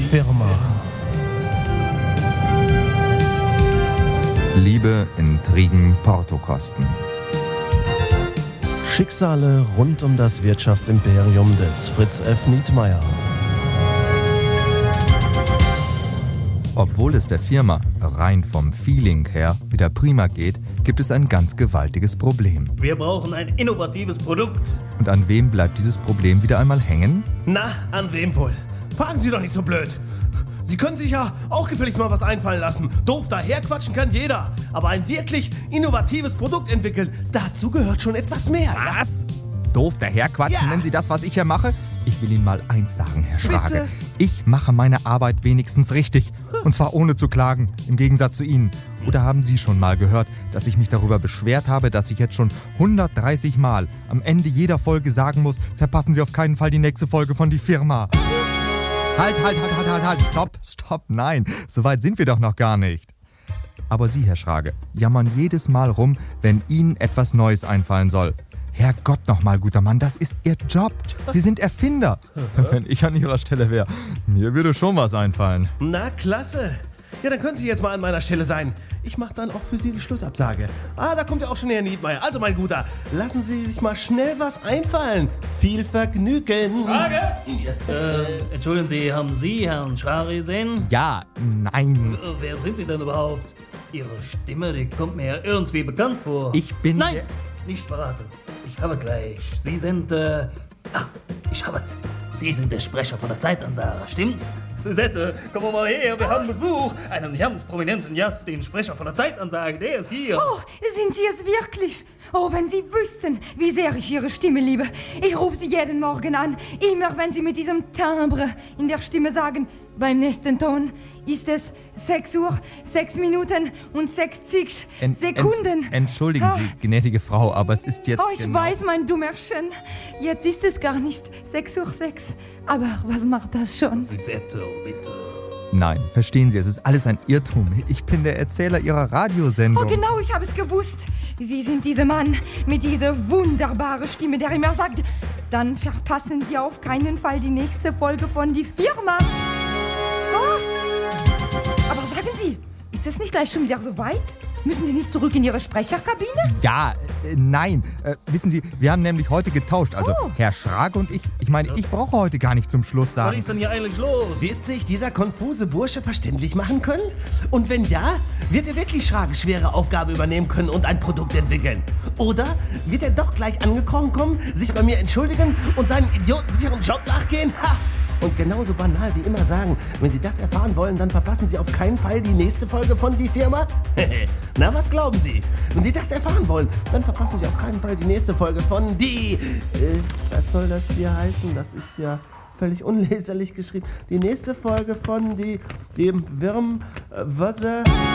Firma. Liebe, Intrigen, Portokosten. Schicksale rund um das Wirtschaftsimperium des Fritz F. Nietmeyer. Obwohl es der Firma rein vom Feeling her wieder prima geht, gibt es ein ganz gewaltiges Problem. Wir brauchen ein innovatives Produkt. Und an wem bleibt dieses Problem wieder einmal hängen? Na, an wem wohl? Fragen Sie doch nicht so blöd. Sie können sich ja auch gefälligst mal was einfallen lassen. Doof daherquatschen kann jeder. Aber ein wirklich innovatives Produkt entwickeln, dazu gehört schon etwas mehr. Was? Doof daherquatschen, Ja. nennen Sie das, was ich hier mache? Ich will Ihnen mal eins sagen, Herr Schrage. Bitte? Ich mache meine Arbeit wenigstens richtig. Und zwar ohne zu klagen, im Gegensatz zu Ihnen. Oder haben Sie schon mal gehört, dass ich mich darüber beschwert habe, dass ich jetzt schon 130 Mal am Ende jeder Folge sagen muss, verpassen Sie auf keinen Fall die nächste Folge von Die Firma. Halt. Stopp, nein, so weit sind wir doch noch gar nicht. Aber Sie, Herr Schrage, jammern jedes Mal rum, wenn Ihnen etwas Neues einfallen soll. Herrgott nochmal, guter Mann, das ist Ihr Job. Sie sind Erfinder. Wenn ich an Ihrer Stelle wäre, mir würde schon was einfallen. Na, klasse. Ja, dann können Sie jetzt mal an meiner Stelle sein. Ich mache dann auch für Sie die Schlussabsage. Da kommt ja auch schon Herr Nietmeyer. Also, mein Guter, lassen Sie sich mal schnell was einfallen. Viel Vergnügen. Frage? Entschuldigen Sie, haben Sie Herrn Schrage gesehen? Ja, nein. Wer sind Sie denn überhaupt? Ihre Stimme, die kommt mir ja irgendwie bekannt vor. Ich bin... Nein, nicht verraten. Ich habe gleich. Sie sind, ich habe es. Sie sind der Sprecher von der Zeitansage, stimmt's? Suzette, komm mal her, wir haben Besuch. Einen ganz prominenten Gast, den Sprecher von der Zeitansage, der ist hier. Oh, sind Sie es wirklich? Oh, wenn Sie wüssten, wie sehr ich Ihre Stimme liebe. Ich rufe Sie jeden Morgen an, immer wenn Sie mit diesem Timbre in der Stimme sagen, beim nächsten Ton ist es 6 Uhr, 6 Minuten und 60 Sekunden. Entschuldigen Sie, gnädige Frau, aber es ist jetzt Oh, ich weiß, mein Dummerchen. Jetzt ist es gar nicht 6 Uhr 6. Aber was macht das schon? Suzette, bitte. Nein, verstehen Sie, es ist alles ein Irrtum. Ich bin der Erzähler Ihrer Radiosendung. Oh, genau, ich habe es gewusst. Sie sind dieser Mann mit dieser wunderbaren Stimme, der immer sagt, dann verpassen Sie auf keinen Fall die nächste Folge von Die Firma. Oh. Aber sagen Sie, ist es nicht gleich schon wieder so weit? Müssen Sie nicht zurück in Ihre Sprecherkabine? Ja, nein. Wissen Sie, wir haben nämlich heute getauscht. Also Oh. Herr Schrage und ich. Ich meine, ich brauche heute gar nicht zum Schluss Was sagen. ist denn hier eigentlich los? Wird sich dieser konfuse Bursche verständlich machen können? Und wenn ja, wird er wirklich Schrages schwere Aufgabe übernehmen können und ein Produkt entwickeln? Oder wird er doch gleich angekrochen kommen, sich bei mir entschuldigen und seinen idiotensicheren Job nachgehen? Ha! Und genauso banal wie immer sagen, wenn Sie das erfahren wollen, dann verpassen Sie auf keinen Fall die nächste Folge von Die Firma? Na, was glauben Sie? Wenn Sie das erfahren wollen, dann verpassen Sie auf keinen Fall die nächste Folge von Die... was soll das hier heißen? Das ist ja völlig unleserlich geschrieben. Die nächste Folge von dem Wirm...